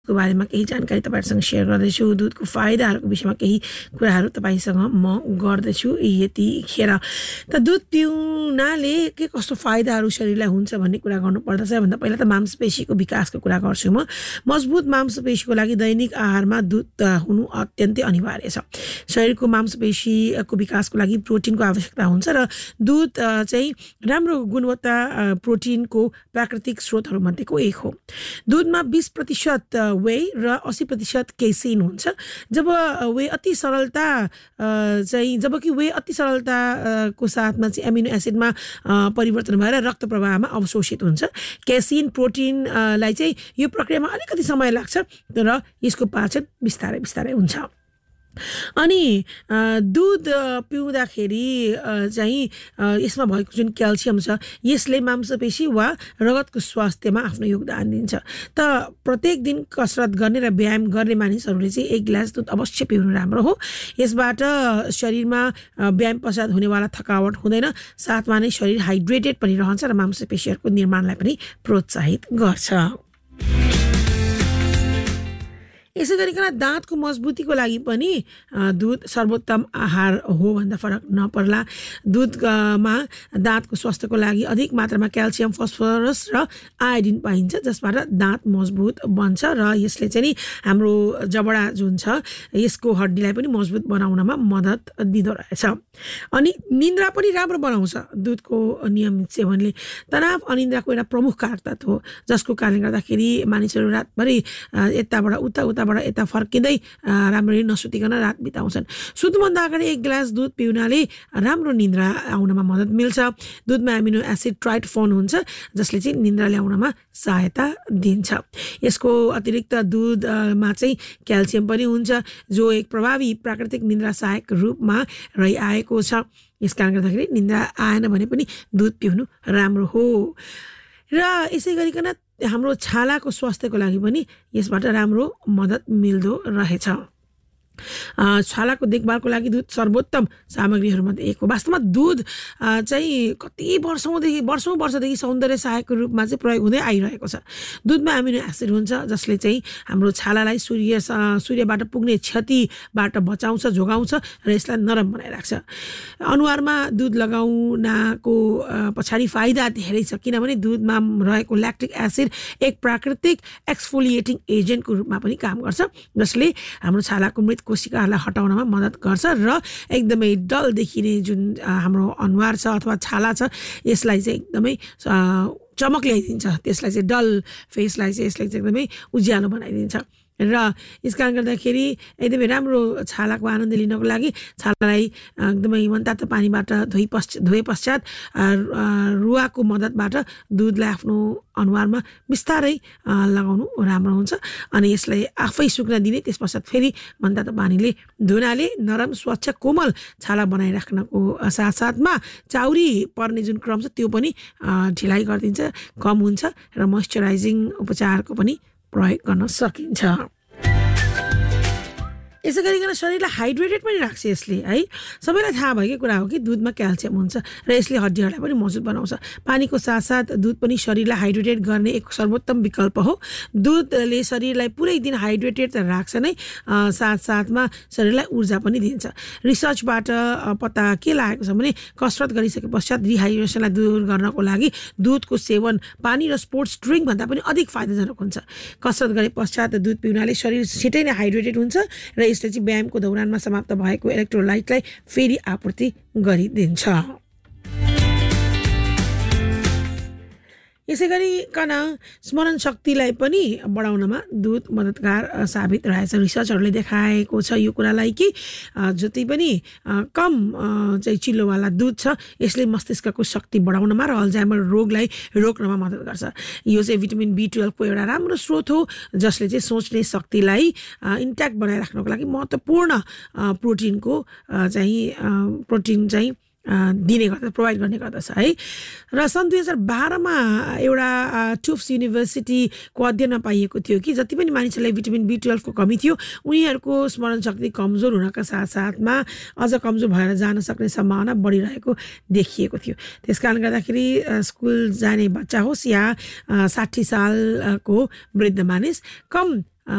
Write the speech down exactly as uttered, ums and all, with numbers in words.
को बारेमा केही जानकारी तपाईहरुसँग शेयर गर्दैछु दूधको फाइदाहरुको विषयमा केही कुराहरु तपाईसँग म गर्दैछु यतिखेर त दूध पिउनाले के कस्तो फाइदाहरु शरीरलाई हुन्छ भन्ने कुरा गर्नु पर्दा सबैभन्दा पहिला त मांसपेशीको विकासको कुरा गर्छु म मजबुत मांसपेशीको लागि दैनिक आहारमा दूध हुनु अत्यन्तै अनिवार्य छ शरीरको मांसपेशीको विकासको लागि प्रोटिनको आवश्यकता हुन्छ र दूध चाहिँ राम्रो गुणवत्ता प्रोटिनको प्राकृतिक स्रोतहरु मध्येको एक हो दूधमा बीस प्रतिशत वे र अस्सी प्रतिशत केसिन हुन्छ जब वे अति सरलता चाहिँ जबकि वे अति सरलता को साथमा चाहिँ एमिनो एसिडमा परिवर्तन भएर रक्त प्रवाहमा अवशोषित हुन्छ केसिन प्रोटिन लाई चाहिँ यो प्रक्रियामा अलिकति समय लाग्छ तर यसको पाचन बिस्तारै बिस्तारै हुन्छ अनि दूध पिउँदाखेरि चाहिँ यसमा भएको जुन क्याल्सियम छ यसले मांसपेशी वा रगतको स्वास्थ्यमा आफ्नो योगदान दिन्छ त प्रत्येक दिन कसरत गर्ने र व्यायाम गर्ने मानिसहरूले चाहिँ एक गिलास दूध अवश्य पिउनु राम्रो हो यसबाट शरीरमा व्यायाम पश्चात हुनेवाला थकावट हुँदैन साथमा नै शरीर हाइड्रेटेड पनि रहन्छ र मांसपेशीहरुको निर्माणलाई पनि प्रोत्साहित गर्छ यसै गरिकन दाँतको मजबुतीको लागि पनि दूध सर्वोत्तम आहार हो भन्दा फरक नपर्ला दूधमा दाँतको स्वास्थ्यको लागि अधिक मात्रामा क्याल्सियम फस्फोरस र आयोडिन पाइन्छ जसबाट दाँत मजबुत बन्छ र यसले चाहिँ हाम्रो जबडा जुन छ यसको हड्डीलाई पनि मजबुत बनाउनमा मद्दत दिँदो रहेछ अनि निन्द्रा पनि राम्रो बनाउँछ दूधको नियमित सेवनले तनाव अनिन्द्राको एउटा प्रमुख कारक तत्व हो जसको कारणले गर्दाखेरि मानिसहरू रातभरि यताबाट उता उताबाट यता फर्किँदै राम्ररी नसुतिकन रात बिताउँछन् सुत्नुभन्दा अगाडि एक गिलास दूध पिउनाले राम्रो निन्द्रा आउनमा मद्दत मिल्छ दूधमा एमिनो एसिड ट्राइटोफोन हुन्छ जसले चाहिँ निन्द्रा ल्याउनमा सहायता दिन्छ यसको अतिरिक्त दूधमा चाहिँ क्याल्सियम पनि हुन्छ जो एक प्रभावी प्राकृतिक निन्द्रा सहायक रूपमा रहिआएको छ यसकारण गर्दाखेरि निन्द्रा आएन भने पनि दूध पिउनु राम्रो हो र यसै गरिकन हाम्रो छालाको स्वास्थ्यको लागि पनि यसबाट राम्रो मद्दत मिल्दो रहेछ छालाको देखभालको लागि दूध सर्वोत्तम सामग्रीहरुमध्ये एक हो वास्तवमा दूध चाहिँ कति वर्षौंदेखि वर्षौं वर्षदेखि सौन्दर्य सहायकको रूपमा चाहिँ प्रयोग हुँदै आइरहेको छ दूधमा एमिनो एसिड हुन्छ जसले चाहिँ हाम्रो छालालाई सूर्य सूर्यबाट पुग्ने क्षतिबाट बचाउँछ जोगाउँछ र यसलाई नरम बनाइराख्छ अनुहारमा दूध लगाउनको पछाडी फाइदा धेरै छ किनभने दूधमा रहेको ल्याक्टिक एसिड एक प्राकृतिक एक्सफोलिएटिङ एजेन्टको रूपमा पनि काम गर्छ जसले हाम्रो छालाको मृत कोशिकाहरूलाई हटाउनमा मद्दत गर्छ र एकदमै डल देखिने जुन हाम्रो अनुहार छ अथवा छाला छ यसलाई चाहिँ एकदमै चमक ल्याइदिन्छ त्यसलाई चाहिँ डल फेसलाई चाहिँ यसले चाहिँ एकदमै उज्यालो बनाइदिन्छ र यसकारण गर्दाखेरि एकदमै राम्रो छालाको आनन्द लिनको लागि छालालाई एकदमै मनतातो पानीबाट धोइ पश्चात धोए पश्चात रुवाको मद्दतबाट दूधलाई आफ्नो अनुहारमा बिस्तारै लगाउनु राम्रो हुन्छ अनि यसलाई आफै सुक्न दिने त्यसपश्चात फेरि मनतातो पानीले धुनाले नरम स्वच्छ कोमल छाला बनाइराख्नको साथसाथमा चाउरी पर्ने जुन क्रम छ त्यो पनि ढिलाइ गरिदिन्छ कम हुन्छ र मोइस्चराइजिङ उपचारको पनि प्रयोग गर्न सकिन्छ यसै गरिकन शरीरलाई हाइड्रेटेड पनि राख्छ यसले है सबैलाई थाहा भएकै कुरा हो कि दूधमा क्याल्सियम हुन्छ र यसले हड्डीहरूलाई पनि मजबुत बनाउँछ पानीको साथसाथ दूध पनि शरीरलाई हाइड्रेटेड गर्ने एक सर्वोत्तम विकल्प हो दूधले शरीरलाई पुरै दिन हाइड्रेटेड त राख्छ नै साथसाथमा शरीरलाई ऊर्जा पनि दिन्छ रिसर्चबाट पत्ता के लागेको छ भने कसरत गरिसके पश्चात डिहाइड्रेसनलाई दूर गर्नको लागि दूधको सेवन पानी र स्पोर्ट्स ड्रिङ्क भन्दा पनि अधिक फाइदाजनक हुन्छ कसरत गरे पश्चात दूध पिउनाले शरीर छिटै नै हाइड्रेटेड हुन्छ र यसले चाहिँ व्यायामको दौरानमा समाप्त भएको इलेक्ट्रोलाइटलाई फेरि आपूर्ति गरिदिन्छ यसै गरिकन स्मरण शक्तिलाई पनि बढाउनमा दूध मद्दतगार साबित रहेछ रिसर्चहरूले देखाएको छ यो कुरालाई कि जति पनि कम चाहिँ चिल्लोवाला दूध छ यसले मस्तिष्कको शक्ति बढाउनमा र अल्जाइमर रोगलाई रोक्नमा मद्दत गर्छ यो चाहिँ भिटामिन बी ट्वेल्भ को एउटा राम्रो स्रोत हो जसले चाहिँ सोच्ने शक्तिलाई इन्ट्याक्ट बनाइराख्नको लागि महत्त्वपूर्ण प्रोटिनको चाहिँ प्रोटिन चाहिँ दिने गर्दा प्रोवाइड गर्ने गर्दछ है र सन् दुई हजार बाह्रमा एउटा टुफ्स युनिभर्सिटीको अध्ययनमा पाइएको थियो कि जति पनि मानिसहरूलाई भिटामिन बी ट्वेल्भ को कमी थियो उनीहरूको स्मरण शक्ति कमजोर हुनका साथसाथमा अझ कमजोर भएर जान सक्ने सम्भावना बढिरहेको देखिएको थियो त्यसकारण गर्दाखेरि स्कुल जाने बच्चा होस् या साठी सालको वृद्ध मानिस कम